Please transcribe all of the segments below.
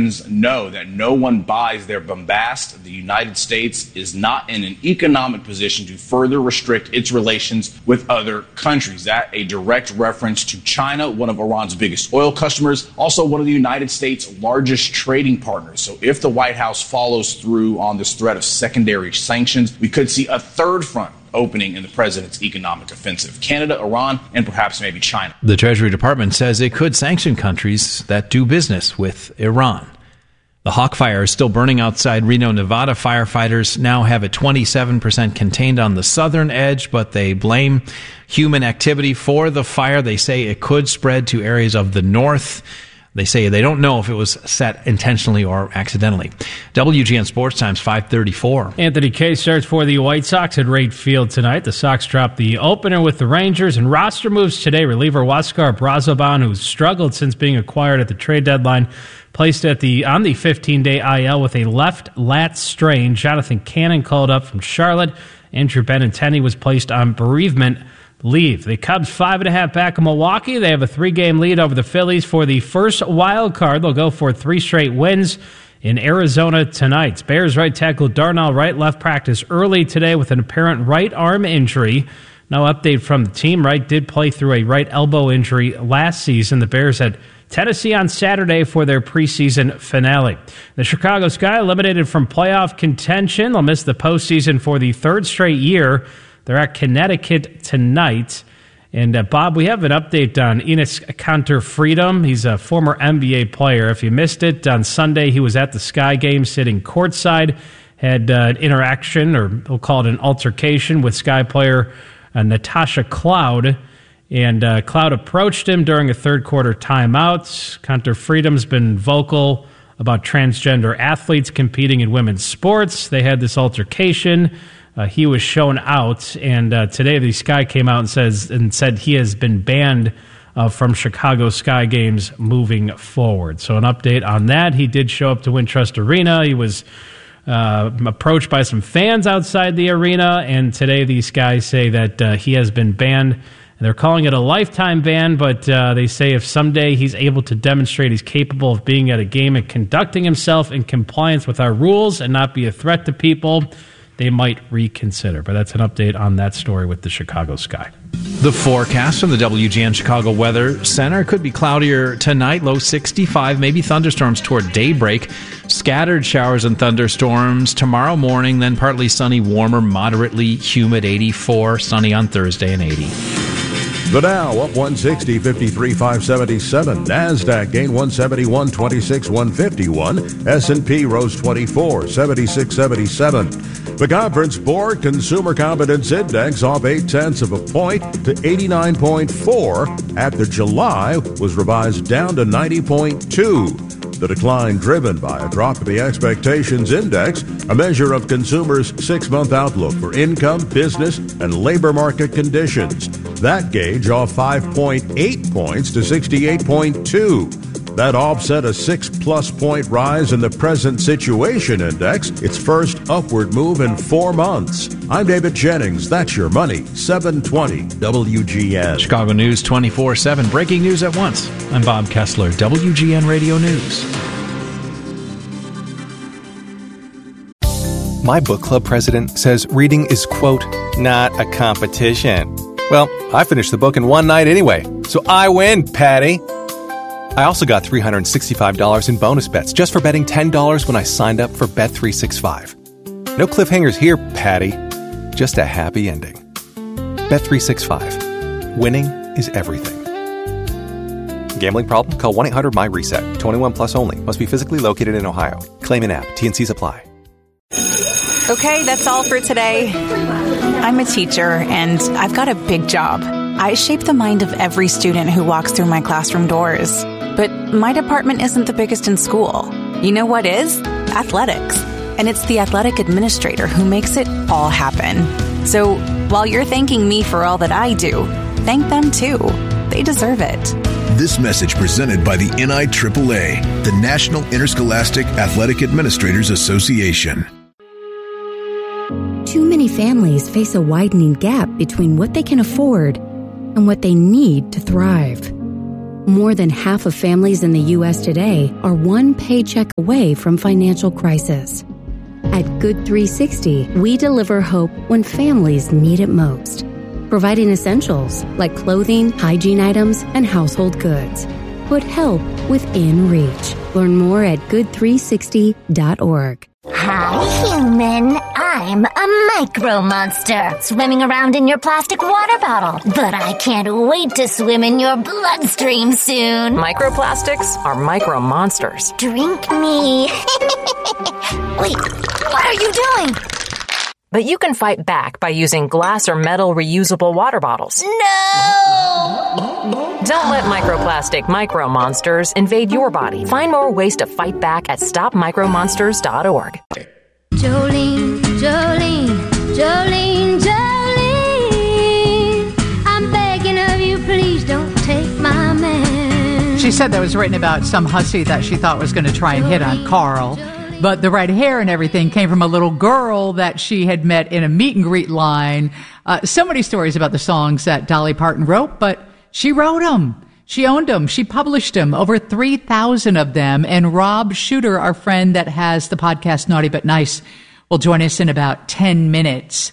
know that no one buys their bombast, the United States is not in an economic position to further restrict its relations with other countries. That a direct reference to China, one of Iran's biggest oil customers, also one of the United States' largest trading partners. So if the White House follows through on this threat of secondary sanctions, we could see a third front opening in the president's economic offensive: Canada, Iran, and perhaps maybe China. The Treasury Department says it could sanction countries that do business with Iran. The Hawk fire is still burning outside Reno, Nevada. Firefighters now have it 27% contained on the southern edge, but they blame human activity for the fire. They say it could spread to areas of the north. They say they don't know if it was set intentionally or accidentally. WGN Sports Times 5:34. Anthony Kay starts for the White Sox at Wright Field tonight. The Sox drop the opener with the Rangers, and roster moves today. Reliever Huáscar Brazoban, who's struggled since being acquired at the trade deadline, placed on the 15-day IL with a left lat strain. Jonathan Cannon called up from Charlotte. Andrew Benintendi was placed on bereavement leave. The Cubs 5.5 back in Milwaukee. They have a 3-game lead over the Phillies for the first wild card. They'll go for 3 straight wins in Arizona tonight. Bears right tackle Darnell Wright left practice early today with an apparent right arm injury. No update from the team. Wright did play through a right elbow injury last season. The Bears had Tennessee on Saturday for their preseason finale. The Chicago Sky eliminated from playoff contention. They'll miss the postseason for the 3rd straight year. They're at Connecticut tonight. And, Bob, we have an update on Enes Kanter Freedom. He's a former NBA player. If you missed it, on Sunday he was at the Sky game sitting courtside, had an interaction, or we'll call it an altercation, with Sky player Natasha Cloud. And Cloud approached him during a third-quarter timeout. Kanter Freedom's been vocal about transgender athletes competing in women's sports. They had this altercation. He was shown out, and today the Sky came out and said he has been banned from Chicago Sky games moving forward. So an update on that. He did show up to Wintrust Arena. He was approached by some fans outside the arena, and today the Sky say that he has been banned. And they're calling it a lifetime ban, but they say if someday he's able to demonstrate he's capable of being at a game and conducting himself in compliance with our rules and not be a threat to people, they might reconsider. But that's an update on that story with the Chicago Sky. The forecast from the WGN Chicago Weather Center: could be cloudier tonight, low 65, maybe thunderstorms toward daybreak. Scattered showers and thunderstorms tomorrow morning, then partly sunny, warmer, moderately humid, 84, sunny on Thursday, and 80. The Dow up 160, 53,577. NASDAQ gained 171, 26,151. S&P rose 24, 76,77. The Conference Board Consumer Confidence Index off 0.8 of a point to 89.4 after July was revised down to 90.2. The decline driven by a drop in the Expectations Index, a measure of consumers' 6-month outlook for income, business, and labor market conditions. That gauge off 5.8 points to 68.2. That offset a 6-plus point rise in the Present Situation Index, its first upward move in 4 months. I'm David Jennings. That's your money. 720 WGN. Chicago News 24/7. Breaking news at once. I'm Bob Kessler, WGN Radio News. My book club president says reading is, quote, not a competition. Well, I finished the book in one night anyway, so I win, Patty. I also got $365 in bonus bets just for betting $10 when I signed up for Bet365. No cliffhangers here, Patty. Just a happy ending. Bet365. Winning is everything. Gambling problem? Call 1-800-MY-RESET. 21 plus only. Must be physically located in Ohio. Claim in app. T&Cs apply. Okay, that's all for today. I'm a teacher, and I've got a big job. I shape the mind of every student who walks through my classroom doors. But my department isn't the biggest in school. You know what is? Athletics. And it's the athletic administrator who makes it all happen. So while you're thanking me for all that I do, thank them too. They deserve it. This message presented by the NIAAA, the National Interscholastic Athletic Administrators Association. Too many families face a widening gap between what they can afford and what they need to thrive. More than half of families in the U.S. today are one paycheck away from financial crisis. At Good 360, we deliver hope when families need it most, providing essentials like clothing, hygiene items, and household goods. Put help within reach. Learn more at good360.org. Hi, human. I'm a micro monster swimming around in your plastic water bottle. But I can't wait to swim in your bloodstream soon. Microplastics are micro monsters. Drink me. Wait, what are you doing? But you can fight back by using glass or metal reusable water bottles. No! Don't let microplastic micro monsters invade your body. Find more ways to fight back at stopmicromonsters.org. Jolene, Jolene, Jolene, Jolene, I'm begging of you, please don't take my man. She said that was written about some hussy that she thought was going to try and hit on Carl. But the red hair and everything came from a little girl that she had met in a meet and greet line. So many stories about the songs that Dolly Parton wrote, but she wrote them. She owned them. She published them, over 3,000 of them. And Rob Shooter, our friend that has the podcast Naughty But Nice, will join us in about 10 minutes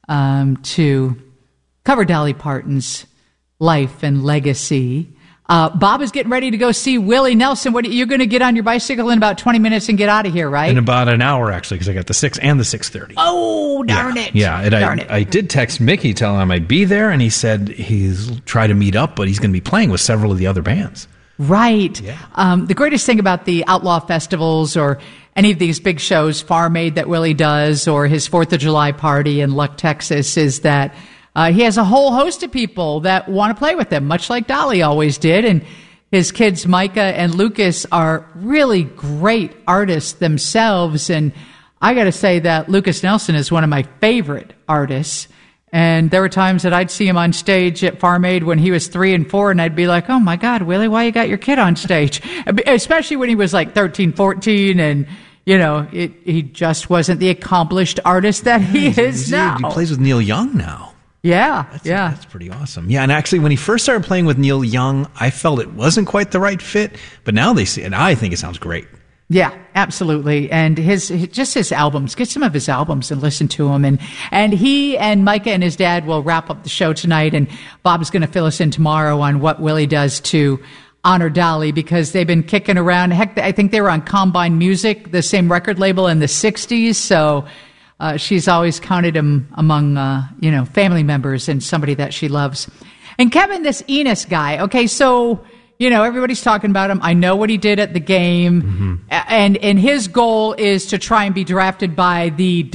to cover Dolly Parton's life and legacy. Bob is getting ready to go see Willie Nelson. You're going to get on your bicycle in about 20 minutes and get out of here, right? In about an hour, actually, because I got the 6 and the 6:30. Oh, darn it. Yeah, and I did text Mickey telling him I'd be there, and he said he's tried to meet up, but he's going to be playing with several of the other bands. Right. Yeah. The greatest thing about the Outlaw festivals or any of these big shows, Farm Aid that Willie does, or his 4th of July party in Luck, Texas, is that he has a whole host of people that want to play with him, much like Dolly always did. And his kids, Micah and Lucas, are really great artists themselves. And I got to say that Lucas Nelson is one of my favorite artists. And there were times that I'd see him on stage at Farm Aid when he was 3 and 4, and I'd be like, oh, my God, Willie, why you got your kid on stage? Especially when he was like 13, 14, and you know, he just wasn't the accomplished artist that he is now. He plays with Neil Young now. Yeah, That's pretty awesome. Yeah, and actually, when he first started playing with Neil Young, I felt it wasn't quite the right fit, but now they see it, and I think it sounds great. Yeah, absolutely. And his albums, get some of his albums and listen to them. And he and Micah and his dad will wrap up the show tonight, and Bob's going to fill us in tomorrow on what Willie does to honor Dolly, because they've been kicking around. Heck, I think they were on Combine Music, the same record label, in the 60s, so she's always counted him among, family members and somebody that she loves. And Kevin, this Enos guy, okay, so, everybody's talking about him. I know what he did at the game. Mm-hmm. And his goal is to try and be drafted by the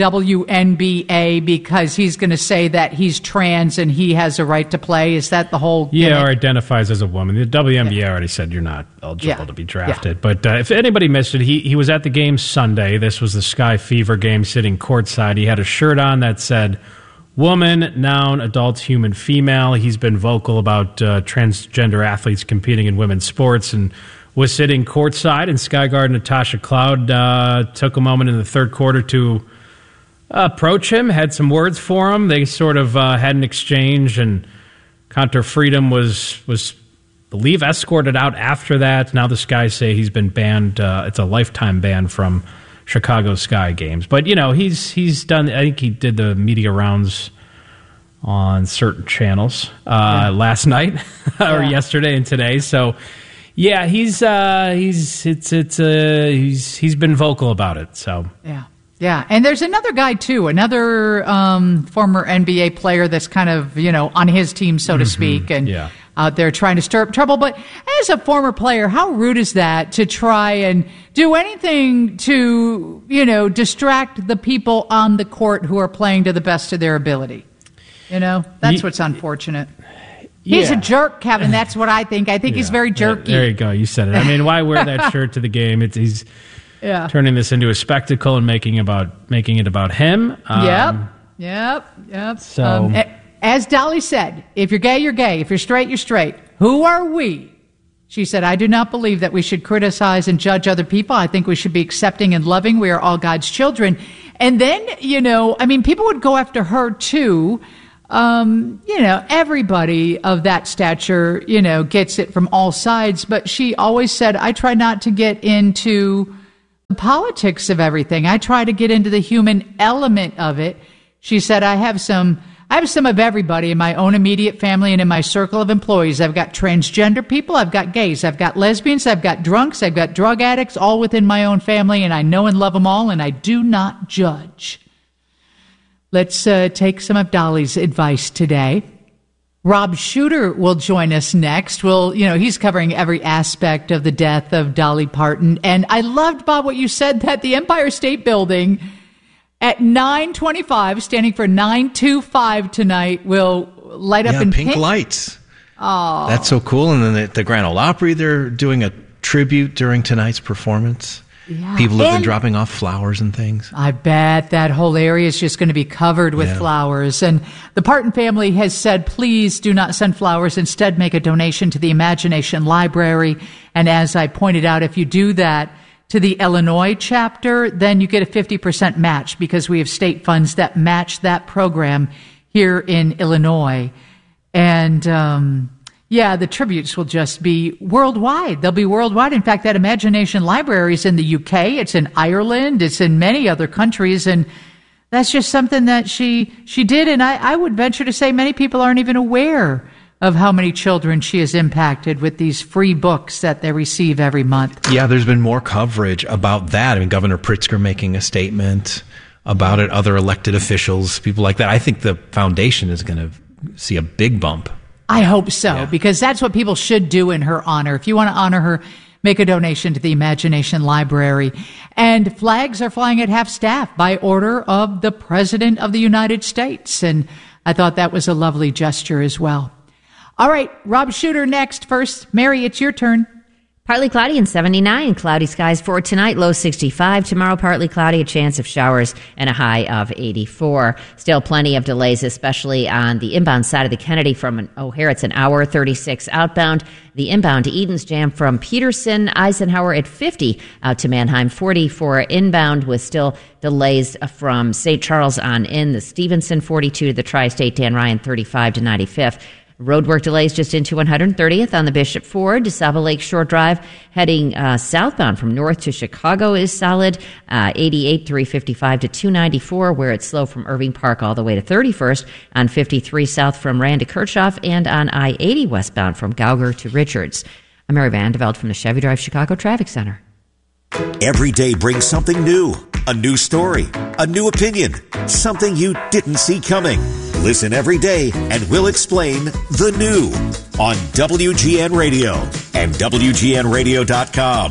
WNBA because he's going to say that he's trans and he has a right to play. Is that the whole gimmick? Yeah, or identifies as a woman. The WNBA already said you're not eligible to be drafted. Yeah. But if anybody missed it, he was at the game Sunday. This was the Sky Fever game, sitting courtside. He had a shirt on that said, woman, noun, adult, human, female. He's been vocal about transgender athletes competing in women's sports and was sitting courtside. And Sky guard Natasha Cloud took a moment in the third quarter to approach him, had some words for him. They sort of had an exchange, and Contour Freedom was believe, escorted out after that. Now the Skies say he's been banned. It's a lifetime ban from Chicago Sky games. But, he's done, I think he did the media rounds on certain channels last night or yesterday and today. So, yeah, he's been vocal about it. So, yeah. And there's another guy, too, another former NBA player that's kind of, on his team, so to speak. And out there trying to stir up trouble. But as a former player, how rude is that to try and do anything to, distract the people on the court who are playing to the best of their ability? That's what's unfortunate. He's a jerk, Kevin. That's what I think. I think he's very jerky. There you go. You said it. I mean, why wear that shirt to the game? He's turning this into a spectacle and making it about him. Yep. So, as Dolly said, if you're gay, you're gay. If you're straight, you're straight. Who are we? She said, I do not believe that we should criticize and judge other people. I think we should be accepting and loving. We are all God's children. And then, people would go after her, too, everybody of that stature, gets it from all sides. But she always said, I try not to get into the politics of everything. I try to get into the human element of it. She said, I have some of everybody in my own immediate family and in my circle of employees. I've got transgender people, I've got gays, I've got lesbians, I've got drunks, I've got drug addicts, all within my own family, and I know and love them all, and I do not judge. Let's take some of Dolly's advice today. Rob Shuter will join us next. He's covering every aspect of the death of Dolly Parton. And I loved, Bob, what you said, that the Empire State Building at 9:25, standing for 925 tonight, will light up in pink lights. Oh, that's so cool. And then at the Grand Ole Opry, they're doing a tribute during tonight's performance. Yeah. People have been dropping off flowers and things. I bet that whole area is just going to be covered with flowers. And the Parton family has said, please do not send flowers. Instead, make a donation to the Imagination Library. And as I pointed out, if you do that to the Illinois chapter, then you get a 50% match, because we have state funds that match that program here in Illinois. And the tributes will just be worldwide. They'll be worldwide. In fact, that Imagination Library is in the UK. It's in Ireland. It's in many other countries. And that's just something that she did. And I would venture to say many people aren't even aware of how many children she has impacted with these free books that they receive every month. Yeah, there's been more coverage about that. I mean, Governor Pritzker making a statement about it, other elected officials, people like that. I think the foundation is going to see a big bump. I hope so, because that's what people should do in her honor. If you want to honor her, make a donation to the Imagination Library. And flags are flying at half-staff by order of the President of the United States. And I thought that was a lovely gesture as well. All right, Rob Shuter next. First, Mary, it's your turn. Partly cloudy and 79. Cloudy skies for tonight, low 65. Tomorrow, partly cloudy, a chance of showers, and a high of 84. Still plenty of delays, especially on the inbound side of the Kennedy from O'Hare. It's an hour 36 outbound. The inbound to Eden's Jam from Peterson, Eisenhower at 50 out to Mannheim, 40 for inbound, with still delays from St. Charles on in. The Stevenson 42 to the Tri-State, Dan Ryan 35 to 95th. Roadwork delays just into 130th on the Bishop Ford to Saba Lake Shore Drive. Heading southbound from north to Chicago is solid. 88, 355 to 294, where it's slow from Irving Park all the way to 31st. On 53 south from Rand to Kirchhoff, and on I-80 westbound from Gauger to Richards. I'm Mary Vandeveld from the Chevy Drive Chicago Traffic Center. Every day brings something new. A new story, a new opinion, something you didn't see coming. Listen every day and we'll explain the new on WGN Radio and WGNradio.com.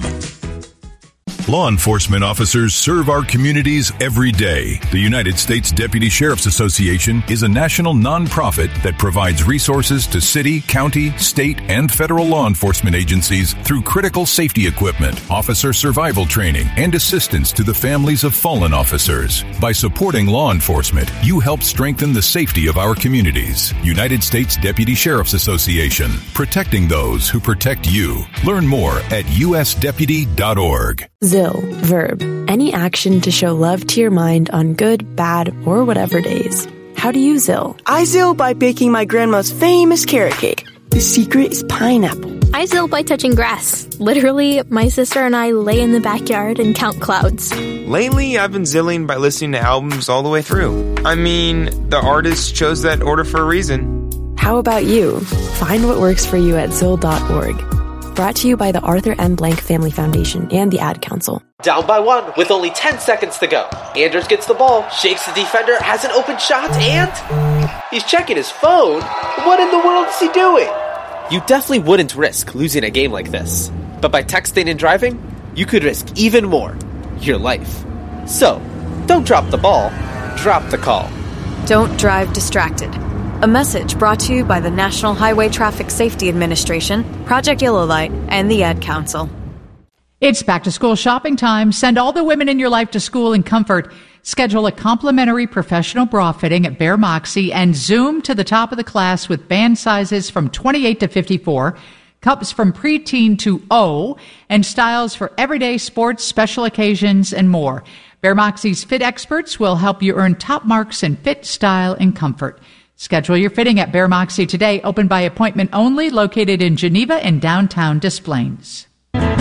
Law enforcement officers serve our communities every day. The United States Deputy Sheriff's Association is a national nonprofit that provides resources to city, county, state, and federal law enforcement agencies through critical safety equipment, officer survival training, and assistance to the families of fallen officers. By supporting law enforcement, you help strengthen the safety of our communities. United States Deputy Sheriff's Association, protecting those who protect you. Learn more at usdeputy.org. ZIL, verb, any action to show love to your mind on good, bad, or whatever days. How do you ZIL? I ZIL by baking my grandma's famous carrot cake. The secret is pineapple. I ZIL by touching grass. Literally, my sister and I lay in the backyard and count clouds. Lately, I've been zilling by listening to albums all the way through. I mean, the artist chose that order for a reason. How about you? Find what works for you at ZIL.org. Brought to you by the Arthur M. Blank Family Foundation and the Ad Council. Down by one with only 10 seconds to go. Anders gets the ball, shakes the defender, has an open shot, and he's checking his phone. What in the world is he doing? You definitely wouldn't risk losing a game like this. But by texting and driving, you could risk even more. Your life. So, don't drop the ball, drop the call. Don't drive distracted. A message brought to you by the National Highway Traffic Safety Administration, Project Yellow Light, and the Ad Council. It's back to school shopping time. Send all the women in your life to school in comfort. Schedule a complimentary professional bra fitting at Bare Moxie and zoom to the top of the class with band sizes from 28 to 54, cups from preteen to O, and styles for everyday sports, special occasions, and more. Bare Moxie's fit experts will help you earn top marks in fit, style, and comfort. Schedule your fitting at Bare Moxie today, open by appointment only, located in Geneva and downtown Des Plaines.